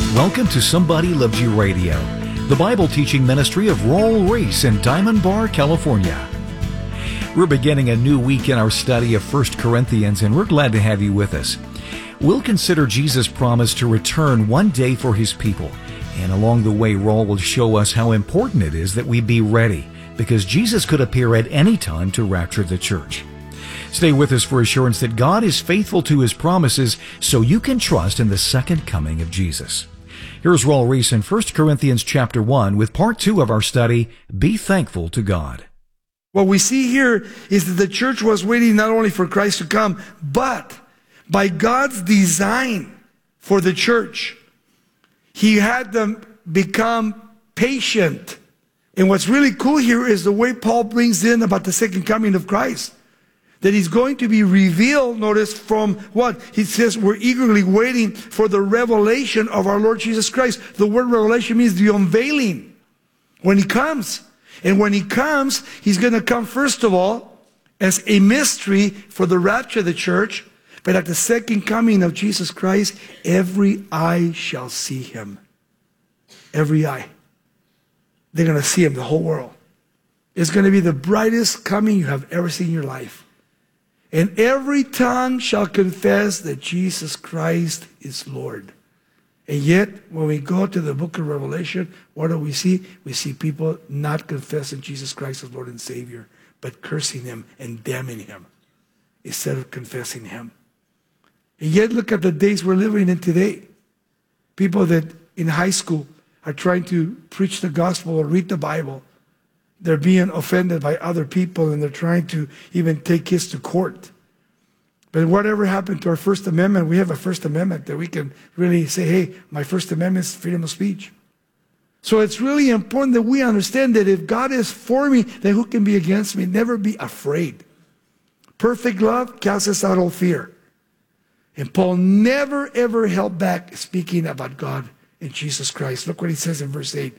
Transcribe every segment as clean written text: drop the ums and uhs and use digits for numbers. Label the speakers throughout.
Speaker 1: Welcome to Somebody Loves You Radio, the Bible teaching ministry of Raul Ries in Diamond Bar, California. We're beginning a new week in our study of 1 Corinthians, and we're glad to have you with us. We'll consider Jesus' promise to return one day for His people. And along the way, Raul will show us how important it is that we be ready, because Jesus could appear at any time to rapture the church. Stay with us for assurance that God is faithful to His promises, so you can trust in the second coming of Jesus. Here's Raul Ries in 1 Corinthians chapter 1 with part 2 of our study, Be Thankful to God.
Speaker 2: What we see here is that the church was waiting not only for Christ to come, but by God's design for the church, He had them become patient. And what's really cool here is the way Paul brings in about the second coming of Christ. That He's going to be revealed, notice, from what? He says we're eagerly waiting for the revelation of our Lord Jesus Christ. The word revelation means the unveiling. When He comes. And when He comes, He's going to come first of all as a mystery for the rapture of the church. But at the second coming of Jesus Christ, every eye shall see Him. Every eye. They're going to see Him, the whole world. It's going to be the brightest coming you have ever seen in your life. And every tongue shall confess that Jesus Christ is Lord. And yet, when we go to the book of Revelation, what do we see? We see people not confessing Jesus Christ as Lord and Savior, but cursing Him and damning Him instead of confessing Him. And yet, look at the days we're living in today. People that in high school are trying to preach the gospel or read the Bible. They're being offended by other people, and they're trying to even take kids to court. But whatever happened to our First Amendment? We have a First Amendment that we can really say, hey, my First Amendment is freedom of speech. So it's really important that we understand that if God is for me, then who can be against me? Never be afraid. Perfect love casts out all fear. And Paul never, ever held back speaking about God and Jesus Christ. Look what he says in verse 8.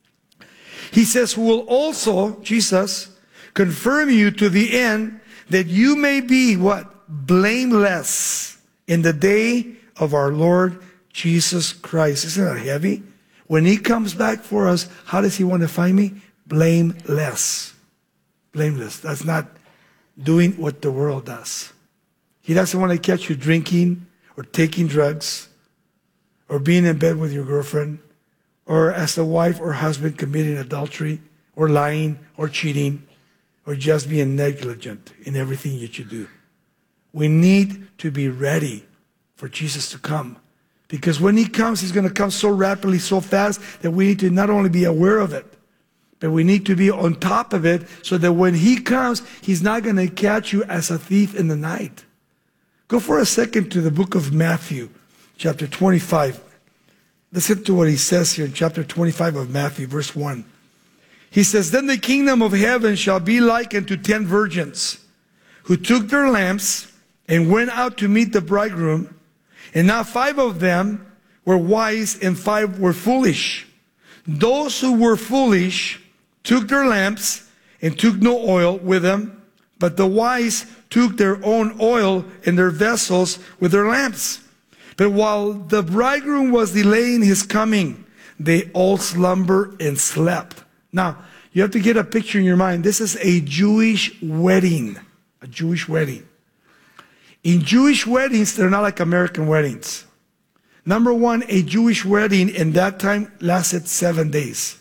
Speaker 2: He says, who will also, Jesus, confirm you to the end that you may be, what? Blameless in the day of our Lord Jesus Christ. Isn't that heavy? When He comes back for us, how does He want to find me? Blameless. Blameless. That's not doing what the world does. He doesn't want to catch you drinking or taking drugs or being in bed with your girlfriend, or as a wife or husband committing adultery, or lying, or cheating, or just being negligent in everything that you do. We need to be ready for Jesus to come. Because when He comes, He's going to come so rapidly, so fast, that we need to not only be aware of it, but we need to be on top of it, so that when He comes, He's not going to catch you as a thief in the night. Go for a second to the book of Matthew, chapter 25. Listen to what he says here in chapter 25 of Matthew, verse 1. He says, then the kingdom of heaven shall be like unto 10 virgins, who took their lamps and went out to meet the bridegroom. And now 5 of them were wise and 5 were foolish. Those who were foolish took their lamps and took no oil with them, but the wise took their own oil in their vessels with their lamps. But while the bridegroom was delaying His coming, they all slumbered and slept. Now, you have to get a picture in your mind. This is a Jewish wedding. A Jewish wedding. In Jewish weddings, they're not like American weddings. Number one, a Jewish wedding in that time lasted 7 days.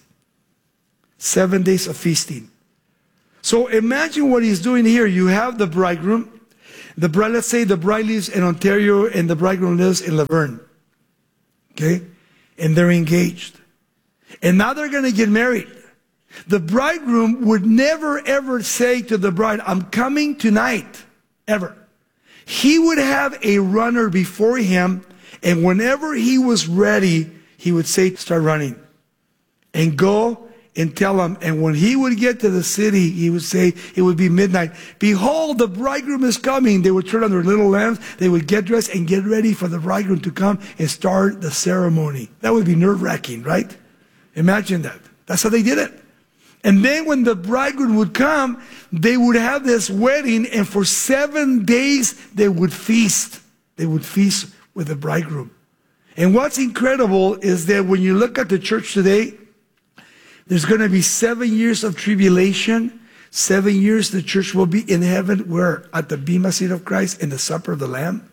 Speaker 2: 7 days of feasting. So imagine what he's doing here. You have the bridegroom. The bride, let's say the bride lives in Ontario and the bridegroom lives in Laverne. Okay? And they're engaged. And now they're going to get married. The bridegroom would never ever say to the bride, I'm coming tonight. Ever. He would have a runner before him, and whenever he was ready, he would say, start running. And go and tell him. And when he would get to the city, he would say, it would be midnight. Behold, the bridegroom is coming. They would turn on their little lamps. They would get dressed and get ready for the bridegroom to come and start the ceremony. That would be nerve-wracking, right? Imagine that. That's how they did it. And then when the bridegroom would come, they would have this wedding, and for 7 days they would feast. They would feast with the bridegroom. And what's incredible is that when you look at the church today, there's going to be 7 years of tribulation. 7 years the church will be in heaven. We're at the bema seat of Christ in the supper of the Lamb.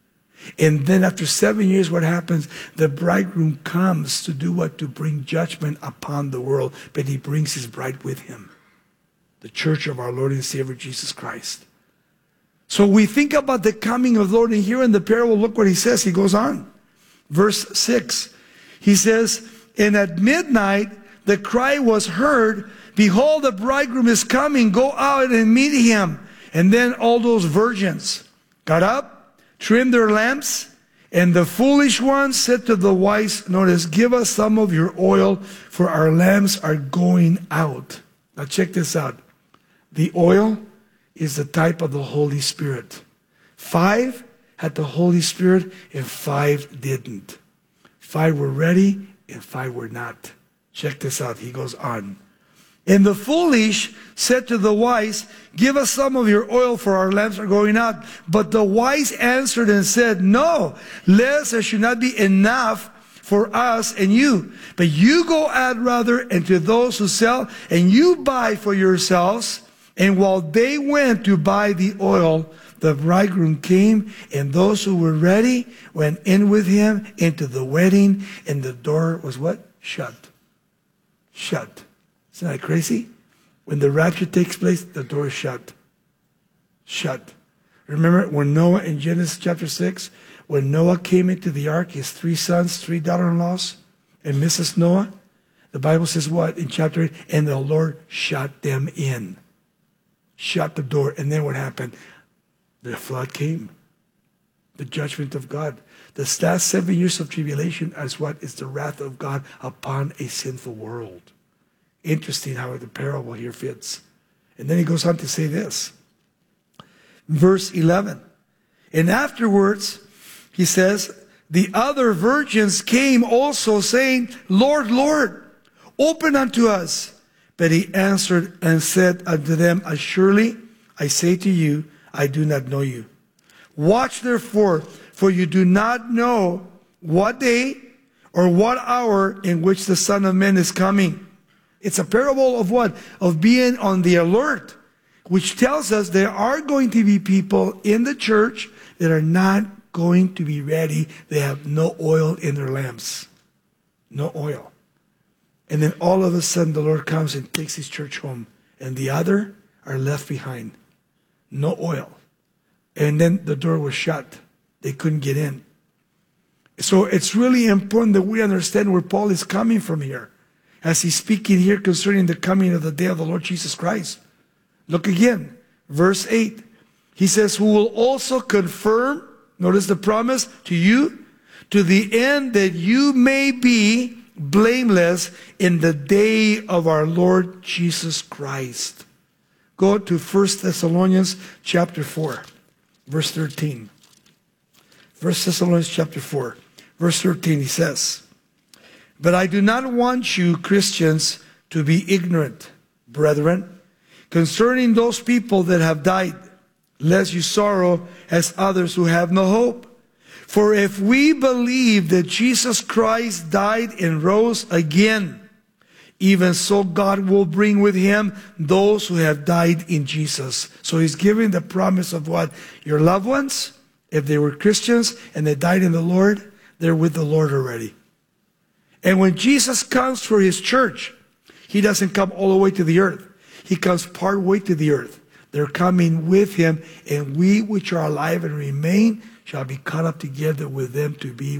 Speaker 2: And then after 7 years, what happens? The bridegroom comes to do what? To bring judgment upon the world. But he brings his bride with him. The church of our Lord and Savior Jesus Christ. So we think about the coming of the Lord. And here in the parable, look what he says. He goes on. Verse 6. He says, and at midnight the cry was heard, behold, the bridegroom is coming. Go out and meet him. And then all those virgins got up, trimmed their lamps, and the foolish ones said to the wise, notice, give us some of your oil, for our lamps are going out. Now check this out. The oil is the type of the Holy Spirit. 5 had the Holy Spirit and 5 didn't. 5 were ready and 5 were not. Check this out. He goes on. And the foolish said to the wise, give us some of your oil, for our lamps are going out. But the wise answered and said, no, lest there should not be enough for us and you. But you go out rather and to those who sell, and you buy for yourselves. And while they went to buy the oil, the bridegroom came, and those who were ready went in with him into the wedding, and the door was what? Shut. Shut. Isn't that crazy? When the rapture takes place, the door is shut. Shut. Remember when Noah in Genesis chapter 6, when Noah came into the ark, his 3 sons, 3 daughter-in-laws, and Mrs. Noah, the Bible says what in chapter 8? And the Lord shut them in. Shut the door. And then what happened? The flood came. The judgment of God. The last 7 years of tribulation is what? Is the wrath of God upon a sinful world. Interesting how the parable here fits. And then he goes on to say this. Verse 11. And afterwards, he says, the other virgins came also, saying, Lord, Lord, open unto us. But he answered and said unto them, assuredly, I say to you, I do not know you. Watch therefore, for you do not know what day or what hour in which the Son of Man is coming. It's a parable of what? Of being on the alert, which tells us there are going to be people in the church that are not going to be ready. They have no oil in their lamps. No oil. And then all of a sudden the Lord comes and takes his church home. And the other are left behind. No oil. And then the door was shut. They couldn't get in. So it's really important that we understand where Paul is coming from here. As he's speaking here concerning the coming of the day of the Lord Jesus Christ. Look again. Verse 8. He says, who will also confirm, notice the promise, to you, to the end that you may be blameless in the day of our Lord Jesus Christ. Go to 1 Thessalonians chapter 4, verse 13. 1 Thessalonians chapter 4, verse 13, he says, but I do not want you, Christians, to be ignorant, brethren, concerning those people that have died, lest you sorrow as others who have no hope. For if we believe that Jesus Christ died and rose again, even so God will bring with him those who have died in Jesus. So he's giving the promise of what? Your loved ones, if they were Christians and they died in the Lord, they're with the Lord already. And when Jesus comes for his church, he doesn't come all the way to the earth. He comes part way to the earth. They're coming with him, and we which are alive and remain shall be caught up together with them to be